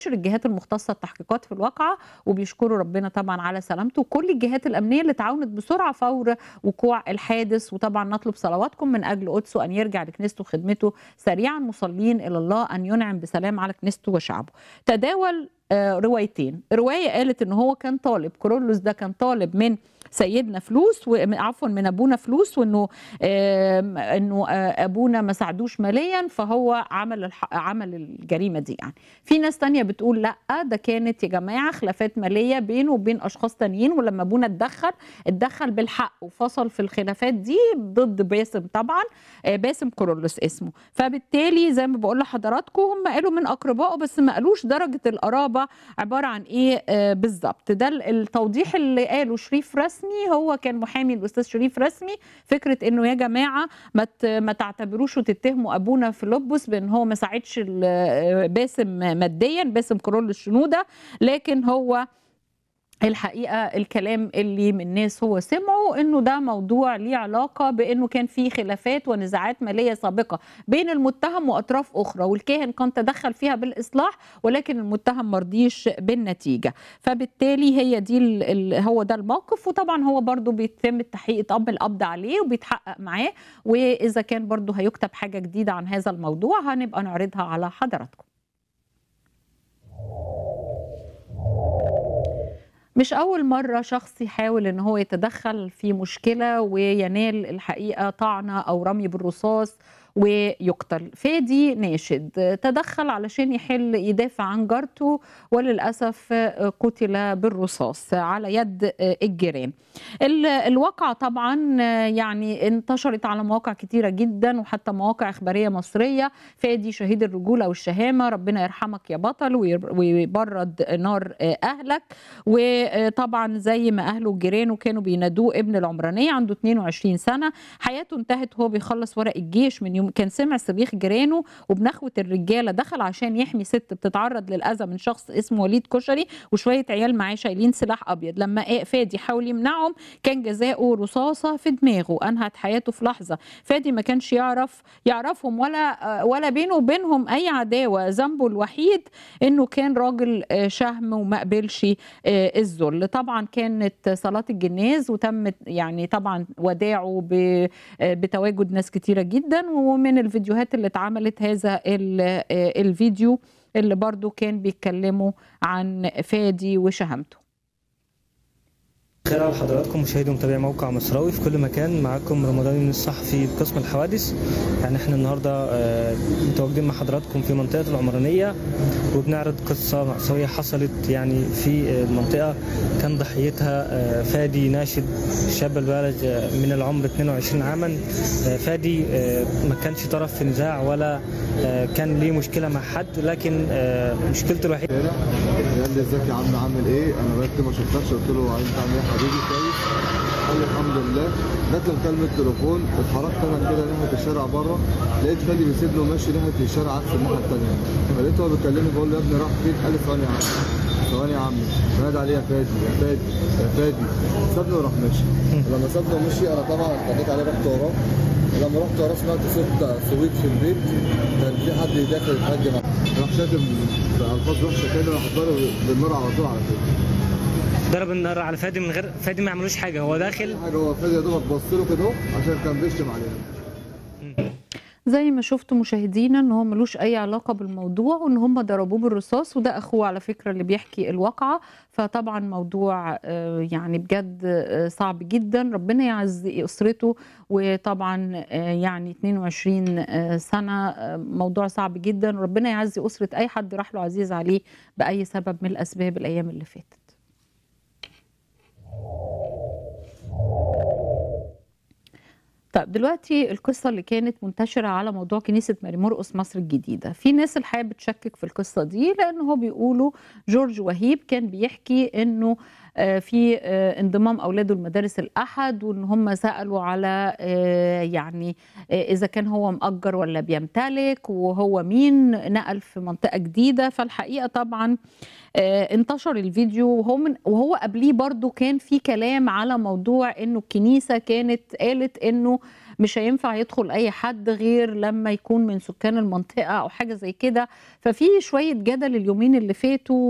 الجهات المختصة التحقيقات في الواقعة، وبيشكروا ربنا طبعًا على سلامته، وكل الجهات الأمنية اللي تعاونت بسرعة فور وقوع الحادث، وطبعًا نطلب صلواتكم من أجل قدسه أن يرجع لكنيسته وخدمته سريعًا، مصلين إلى الله أن ينعم بسلام على كنيسته وشعبه. تداول روايتين، رواية قالت إن هو كان طالب، كورولوس ده كان طالب من سيدنا فلوس عفوًا من أبونا فلوس، وإنه إنه أبونا ما ساعدوش ماليًا، فهو عمل الجريمة دي يعني. في ناس تانية بتقول لأ، ده كانت يا جماعة خلافات مالية بينه وبين أشخاص تانيين، ولمّا أبونا اتدخّل بالحق وفصل في الخلافات دي ضد باسم طبعًا، باسم كورولوس اسمه. فبالتالي زي ما باقول لحضراتكم هم قالوا من أقربائه، بس ما قالوش درجة القرابة عبارة عن إيه بالضبط. ده التوضيح اللي قاله شريف رسمي، هو كان محامي الأستاذ شريف رسمي، فكرة إنه يا جماعة ما تعتبروش وتتهموا أبونا فيلبس بإن هو ما ساعدش باسم ماديًا، باسم كورولوس شنودة، لكن هو الحقيقة الكلام اللي من الناس هو سمعه إنه ده موضوع ليه علاقة بإنه كان في خلافات ونزاعات مالية سابقة بين المتهم وأطراف أخرى، والكاهن كان تدخل فيها بالإصلاح، ولكن المتهم مرضيش بالنتيجة. فبالتالي هي دي هو ده الموقف، وطبعا هو برضو بيتم التحقيق القبض عليه وبيتحقق معاه، وإذا كان برضو هيكتب حاجة جديدة عن هذا الموضوع هنبقى نعرضها على حضراتكم. مش أول مرة شخص يحاول إن هو يتدخل في مشكلة وينال الحقيقة طعنة أو رمي بالرصاص ويقتل. فادي ناشد تدخل علشان يدافع عن جارته، وللأسف قتل بالرصاص على يد الجيران. الواقعة طبعا يعني انتشرت على مواقع كتيرة جدا وحتى مواقع إخبارية مصرية. فادي شهيد الرجولة والشهامة، ربنا يرحمك يا بطل ويبرد نار أهلك. وطبعا زي ما أهله وجيرانه كانوا بينادوه ابن العمرانية، عنده 22 سنة. حياته انتهت وهو بيخلص ورق الجيش من يوم كان سمع صريخ جيرانه، وبنخوة الرجالة دخل عشان يحمي ست بتتعرض للأذى من شخص اسمه وليد كشري وشوية عيال معاه شايلين سلاح أبيض. لما فادي حاول يمنعهم كان جزاؤه رصاصة في دماغه أنهت حياته في لحظة. فادي ما كانش يعرفهم ولا بينه وبينهم أي عداوة، ذنبه الوحيد إنه كان راجل شهم وما قبلش الذل. طبعا كانت صلاة الجناز وتمت يعني طبعا وداعه بتواجد ناس كتيرة جدا، ومن الفيديوهات اللي اتعملت هذا الفيديو اللي برضو كان بيتكلموا عن فادي وشهامته. خير على حضراتكم مشاهدي ومتابعي موقع مصراوي في كل مكان، معاكم رمضان من الصحفي بقسم الحوادث. يعني احنا النهارده متواجدين مع حضراتكم في منطقة العمرانية وبنعرض قصة مأساوية حصلت يعني في المنطقة. كان ضحيتها فادي ناشد، شاب البالغ من العمر 22 عاما. فادي ما كانش طرف في نزاع ولا كان ليه مشكلة مع حد، لكن مشكلته الوحيدة قال لي ازيك يا عم عامل ايه؟ انا بقيت ما شفتكش، قلت له انت عامل ايه يا حبيبي؟ كويس؟ قال لي الحمد لله. جات لي مكالمة تليفون، اتحركت انا كده ناحية الشارع بره، لقيت فادي بيسيبني وماشي ناحية الشارع عكس الناحية التانية. فلقيته هو بيكلمني بقول له يا ابني راح فين؟ قال لي ثواني يا عم ثواني يا عم، نادى عليه يا فادي يا فادي يا فادي، سابني وراح ماشي. لما سابني ومشي انا طبعا اتخضيت عليه، رحت وراه. لما رحت وراه سمعت صوت صويت في البيت، كان في حد داخل يتهجم، راح شاتم بألفاظ وحشة كده، راح ضارب بالنار على طول على فادي. ضرب النار على فادي من غير فادي ما عملوش حاجة، هو داخل هو فادي يا دوبك بص له كده عشان كان بيشتم علينا. زي ما شفتوا مشاهدينا ان هو ملوش اي علاقه بالموضوع، وان هم ضربوه بالرصاص، وده اخوه على فكره اللي بيحكي الواقعه. فطبعا موضوع يعني بجد صعب جدا، ربنا يعزي اسرته. وطبعا يعني 22 سنه موضوع صعب جدا، ربنا يعزي اسره اي حد راح له عزيز عليه باي سبب من الاسباب الايام اللي فاتت. طب دلوقتي القصة اللي كانت منتشرة على موضوع كنيسة ماري مرقس مصر الجديدة، في ناس الحقيقة بتشكك في القصة دي، لأن هو بيقولوا جورج وهيب كان بيحكي إنه في انضمام أولاده لمدارس الأحد، وإن هم سألوا على يعني إذا كان هو مأجر ولا بيمتلك وهو مين، نقل في منطقة جديدة. فالحقيقة طبعا انتشر الفيديو وهو قبليه برضو كان في كلام على موضوع انه الكنيسة كانت قالت انه مش هينفع يدخل اي حد غير لما يكون من سكان المنطقه او حاجه زي كده. ففي شويه جدل اليومين اللي فاتوا